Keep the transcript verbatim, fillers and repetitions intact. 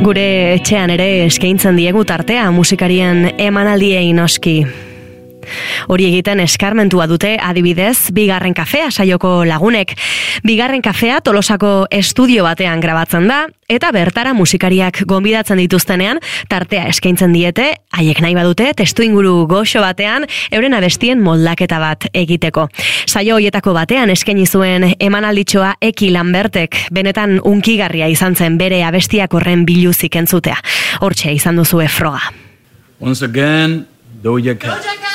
Gure etxean ere eskaintzen diegu tartea musikarien emanaldiei noski. Hori egiten eskarmentua dute adibidez Bigarren Kafea saioko lagunek. Bigarren Kafea Tolosako estudio batean grabatzen da eta bertara musikariak gonbidatzen dituztenean tartea eskaintzen diete, haiek nahi badute testuinguru goxo batean euren abestien moldaketa bat egiteko. Saio hoietako batean eskaini zuen emanalditxoa Eki Lambertek, benetan unkigarria izan zen bere abestiak horren biluzik entzutea. Hortxe izan duzue froga. Once again, Doja Cat.